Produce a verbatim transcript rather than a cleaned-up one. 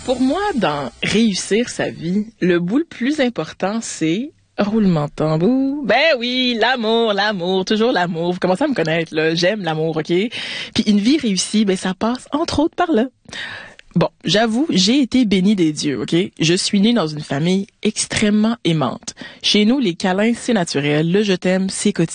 Pour moi, dans réussir sa vie, le bout le plus important, c'est roulement de tambour. Ben oui, l'amour, l'amour, toujours l'amour. Vous commencez à me connaître, là. J'aime l'amour, OK? Puis une vie réussie, ben ça passe entre autres par là. Bon, j'avoue, j'ai été bénie des dieux, OK? Je suis née dans une famille extrêmement aimante. Chez nous, les câlins, c'est naturel. Le je t'aime, c'est quotidien.